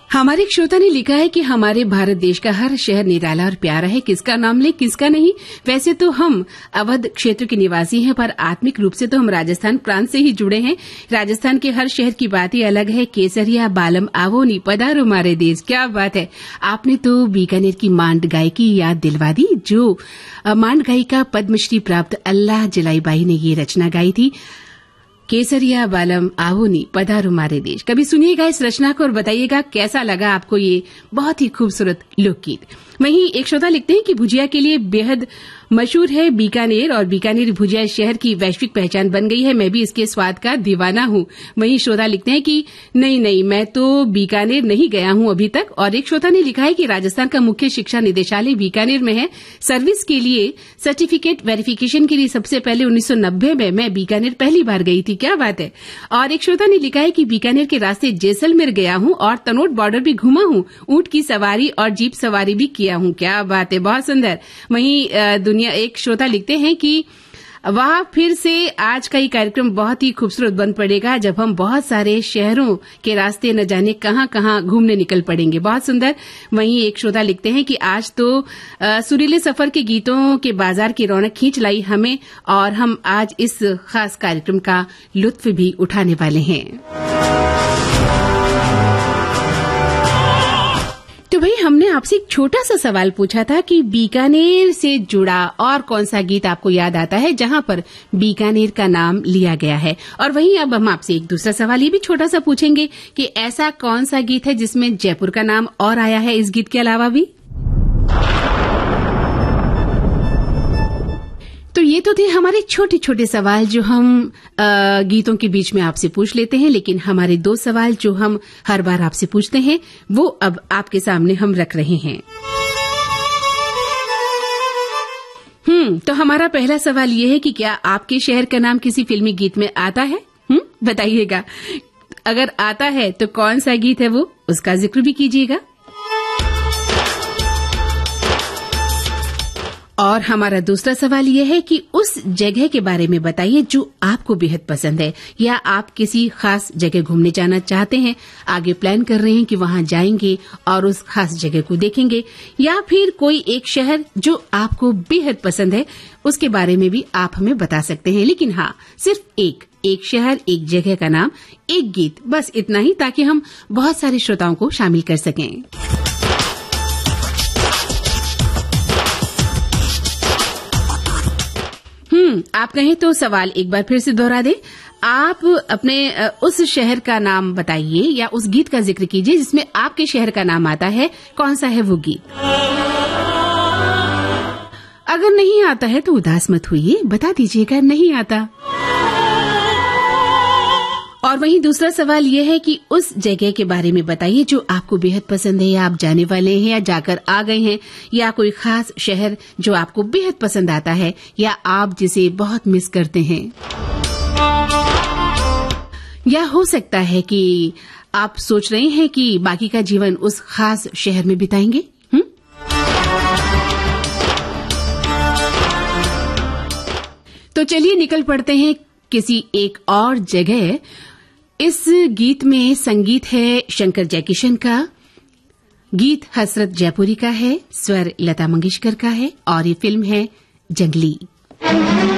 हमारे एक श्रोता ने लिखा है कि हमारे भारत देश का हर शहर निराला और प्यारा है, किसका नाम ले किसका नहीं। वैसे तो हम अवध क्षेत्र के निवासी हैं, पर आत्मिक रूप से तो हम राजस्थान प्रांत से ही जुड़े हैं। राजस्थान के हर शहर की बात ही अलग है। केसरिया बालम आवोनी पधारो मारे देश, क्या बात है। आपने तो बीकानेर की मांड गाय की याद दिलवा दी, जो मांड गायिका पद्मश्री प्राप्त अल्लाह जलाईबाई ने ये रचना गाई थी। केसरिया बालम आवोनी पधारो मारे देश। कभी सुनिएगा इस रचना को और बताइएगा कैसा लगा आपको ये बहुत ही खूबसूरत लोकगीत। वहीं एक श्रोता लिखते हैं कि भुजिया के लिए बेहद मशहूर है बीकानेर, और बीकानेर भुजिया शहर की वैश्विक पहचान बन गई है। मैं भी इसके स्वाद का दीवाना हूं। वहीं श्रोता लिखते हैं कि नहीं, मैं तो बीकानेर नहीं गया हूं अभी तक। और एक श्रोता ने लिखा है कि राजस्थान का मुख्य शिक्षा निदेशालय बीकानेर में है। सर्विस के लिए सर्टिफिकेट वेरिफिकेशन के लिए सबसे पहले 1990 में मैं बीकानेर पहली बार गई थी, क्या बात है। और एक श्रोता ने लिखा है कि बीकानेर के रास्ते जैसलमेर गया हूं और तनोट बॉर्डर भी घूमा हूं, ऊंट की सवारी और जीप सवारी भी किया हूं, क्या बात है, बहुत सुंदर। वहीं एक श्रोता लिखते हैं कि वहां फिर से आज का ये कार्यक्रम बहुत ही खूबसूरत बन पड़ेगा जब हम बहुत सारे शहरों के रास्ते न जाने कहां घूमने निकल पड़ेंगे, बहुत सुंदर। वहीं एक श्रोता लिखते हैं कि आज तो सुरीले सफर के गीतों के बाजार की रौनक खींच लाई हमें, और हम आज इस खास कार्यक्रम का लुत्फ भी उठाने वाले हैं। तो भाई, हमने आपसे एक छोटा सा सवाल पूछा था कि बीकानेर से जुड़ा और कौन सा गीत आपको याद आता है जहां पर बीकानेर का नाम लिया गया है। और वहीं अब हम आपसे एक दूसरा सवाल ये भी छोटा सा पूछेंगे कि ऐसा कौन सा गीत है जिसमें जयपुर का नाम और आया है इस गीत के अलावा भी। तो ये तो थे हमारे छोटे छोटे सवाल जो हम गीतों के बीच में आपसे पूछ लेते हैं, लेकिन हमारे दो सवाल जो हम हर बार आपसे पूछते हैं वो अब आपके सामने हम रख रहे हैं। तो हमारा पहला सवाल ये है कि क्या आपके शहर का नाम किसी फिल्मी गीत में आता है? बताइएगा। अगर आता है तो कौन सा गीत है वो, उसका जिक्र भी कीजिएगा। और हमारा दूसरा सवाल यह है कि उस जगह के बारे में बताइए जो आपको बेहद पसंद है, या आप किसी खास जगह घूमने जाना चाहते हैं, आगे प्लान कर रहे हैं कि वहां जाएंगे और उस खास जगह को देखेंगे, या फिर कोई एक शहर जो आपको बेहद पसंद है उसके बारे में भी आप हमें बता सकते हैं। लेकिन हाँ, सिर्फ एक शहर, एक जगह का नाम, एक गीत, बस इतना ही, ताकि हम बहुत सारे श्रोताओं को शामिल कर सकें। आप कहें तो सवाल एक बार फिर से दोहरा दें। आप अपने उस शहर का नाम बताइए या उस गीत का जिक्र कीजिए जिसमें आपके शहर का नाम आता है, कौन सा है वो गीत। अगर नहीं आता है तो उदास मत होइए, बता दीजिएगा नहीं आता। और वहीं दूसरा सवाल यह है कि उस जगह के बारे में बताइए जो आपको बेहद पसंद है, या आप जाने वाले हैं या जाकर आ गए हैं, या कोई खास शहर जो आपको बेहद पसंद आता है या आप जिसे बहुत मिस करते हैं। या हो सकता है कि आप सोच रहे हैं कि बाकी का जीवन उस खास शहर में बिताएंगे। तो चलिए निकल पड़ते हैं किसी एक और जगह। इस गीत में संगीत है शंकर जयकिशन का, गीत हसरत जयपुरी का है, स्वर लता मंगेशकर का है, और ये फिल्म है जंगली।